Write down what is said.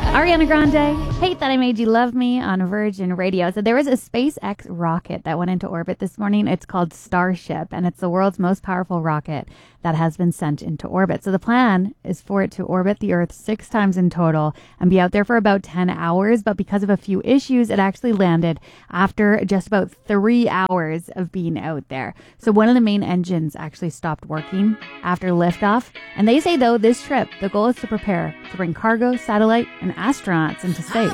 Ariana Grande, Hate That I Made You Love Me on Virgin Radio. So there was a SpaceX rocket that went into orbit this morning. It's called Starship, and it's the world's most powerful rocket that has been sent into orbit. So the plan is for it to orbit the Earth 6 times in total and be out there for about 10 hours. But because of a few issues, it actually landed after just about 3 hours of being out there. So one of the main engines actually stopped working after liftoff. And they say, though, this trip, the goal is to prepare to bring cargo, satellite, and astronauts into space.